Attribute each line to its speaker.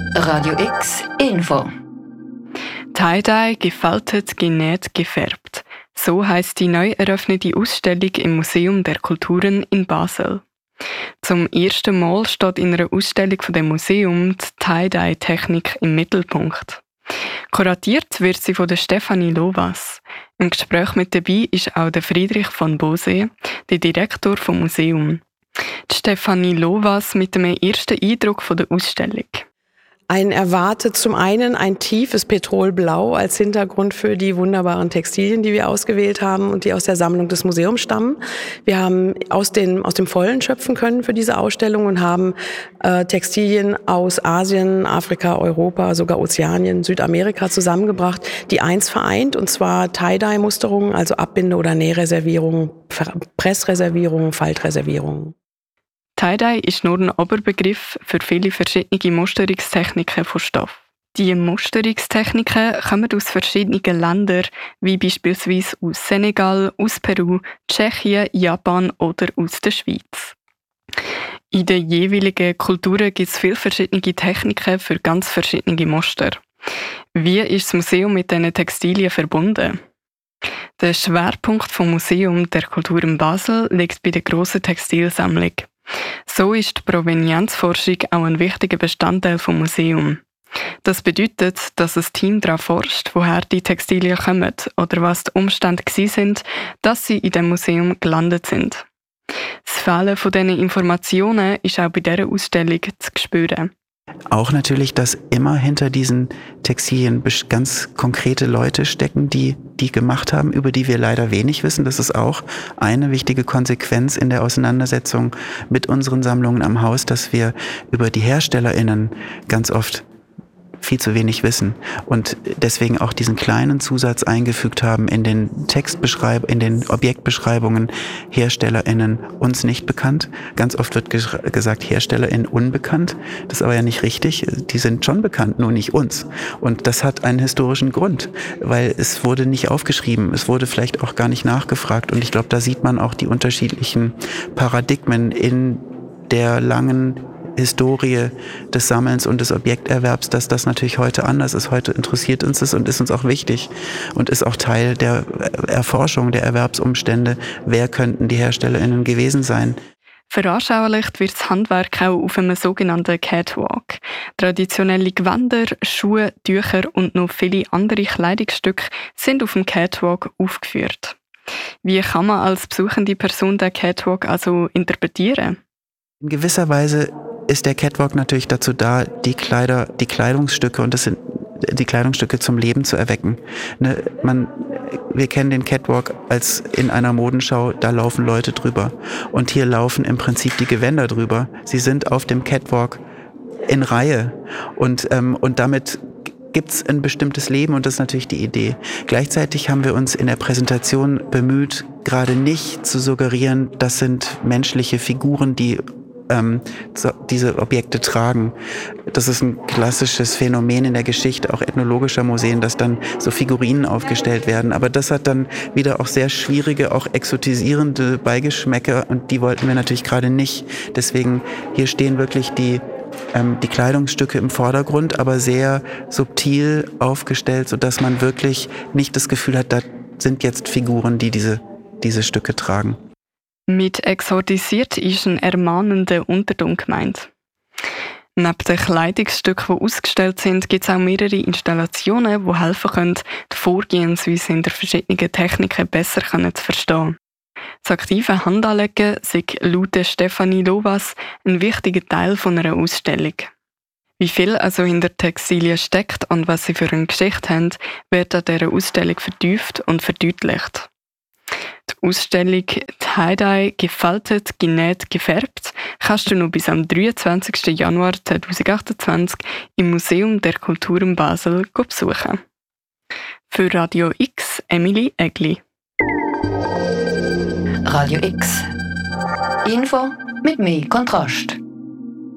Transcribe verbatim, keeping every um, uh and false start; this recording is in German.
Speaker 1: Radio X Info.
Speaker 2: Tie-Dye, gefaltet, genäht, gefärbt. So heisst die neu eröffnete Ausstellung im Museum der Kulturen in Basel. Zum ersten Mal steht in einer Ausstellung von dem Museum die Tie-Dye-Technik im Mittelpunkt. Kuratiert wird sie von der Stefanie Lowas. Im Gespräch mit dabei ist auch der Friedrich von Bose, der Direktor vom Museum. Die Stefanie Lowas mit dem ersten Eindruck von der Ausstellung.
Speaker 3: Ein erwartet zum einen ein tiefes Petrolblau als Hintergrund für die wunderbaren Textilien, die wir ausgewählt haben und die aus der Sammlung des Museums stammen. Wir haben aus, den, aus dem Vollen schöpfen können für diese Ausstellung und haben äh, Textilien aus Asien, Afrika, Europa, sogar Ozeanien, Südamerika zusammengebracht, die eins vereint, und zwar Tie-Dye-Musterungen, also Abbinde- oder Nähreservierungen, Pressreservierungen, Faltreservierungen.
Speaker 2: Tie-Dye ist nur ein Oberbegriff für viele verschiedene Musterungstechniken von Stoff. Diese Musterungstechniken kommen aus verschiedenen Ländern, wie beispielsweise aus Senegal, aus Peru, Tschechien, Japan oder aus der Schweiz. In den jeweiligen Kulturen gibt es viele verschiedene Techniken für ganz verschiedene Muster. Wie ist das Museum mit diesen Textilien verbunden? Der Schwerpunkt vom Museum der Kulturen Basel liegt bei der grossen Textilsammlung. So ist die Provenienzforschung auch ein wichtiger Bestandteil vom Museum. Das bedeutet, dass das Team daran forscht, woher die Textilien kommen oder was die Umstände sind, dass sie in dem Museum gelandet sind. Das Fehlen von diesen Informationen ist auch bei dieser Ausstellung zu spüren.
Speaker 4: Auch natürlich, dass immer hinter diesen Textilien ganz konkrete Leute stecken, die die gemacht haben, über die wir leider wenig wissen. Das ist auch eine wichtige Konsequenz in der Auseinandersetzung mit unseren Sammlungen am Haus, dass wir über die HerstellerInnen ganz oft viel zu wenig wissen und deswegen auch diesen kleinen Zusatz eingefügt haben in den Textbeschreib, in den Objektbeschreibungen: HerstellerInnen uns nicht bekannt. Ganz oft wird ges- gesagt HerstellerInnen unbekannt. Das ist aber ja nicht richtig. Die sind schon bekannt, nur nicht uns. Und das hat einen historischen Grund, weil es wurde nicht aufgeschrieben. Es wurde vielleicht auch gar nicht nachgefragt. Und ich glaube, da sieht man auch die unterschiedlichen Paradigmen in der langen Historie des Sammelns und des Objekterwerbs, dass das natürlich heute anders ist. Heute interessiert uns das und ist uns auch wichtig und ist auch Teil der Erforschung der Erwerbsumstände. Wer könnten die HerstellerInnen gewesen sein?
Speaker 2: Veranschaulicht wird das Handwerk auch auf einem sogenannten Catwalk. Traditionelle Gewänder, Schuhe, Tücher und noch viele andere Kleidungsstücke sind auf dem Catwalk aufgeführt. Wie kann man als besuchende Person den Catwalk also interpretieren?
Speaker 4: In gewisser Weise ist der Catwalk natürlich dazu da, die Kleider, die Kleidungsstücke und das sind die Kleidungsstücke zum Leben zu erwecken. Ne, man, wir kennen den Catwalk als in einer Modenschau, da laufen Leute drüber. Und hier laufen im Prinzip die Gewänder drüber. Sie sind auf dem Catwalk in Reihe und, ähm, und damit gibt es ein bestimmtes Leben und das ist natürlich die Idee. Gleichzeitig haben wir uns in der Präsentation bemüht, gerade nicht zu suggerieren, das sind menschliche Figuren, die ähm, so, diese Objekte tragen. Das ist ein klassisches Phänomen in der Geschichte, auch ethnologischer Museen, dass dann so Figurinen aufgestellt werden. Aber das hat dann wieder auch sehr schwierige, auch exotisierende Beigeschmäcker und die wollten wir natürlich gerade nicht. Deswegen hier stehen wirklich die ähm, die Kleidungsstücke im Vordergrund, aber sehr subtil aufgestellt, sodass man wirklich nicht das Gefühl hat, da sind jetzt Figuren, die diese, diese Stücke tragen.
Speaker 2: Mit exotisiert ist ein ermahnender Unterton gemeint. Neben den Kleidungsstücken, die ausgestellt sind, gibt es auch mehrere Installationen, die helfen können, die Vorgehensweise in der verschiedenen Techniken besser zu verstehen. Das aktive Handanlegen ist laut Stefanie Lowas ein wichtiger Teil einer Ausstellung. Wie viel also hinter Textilien steckt und was sie für eine Geschichte haben, wird an dieser Ausstellung vertieft und verdeutlicht. Die Ausstellung Tie-Dye, gefaltet, genäht, gefärbt kannst du noch bis am dreiundzwanzigsten Januar zweitausendachtundzwanzig im Museum der Kulturen Basel besuchen. Für Radio X, Emily Egli.
Speaker 1: Radio X Info mit mehr Kontrast.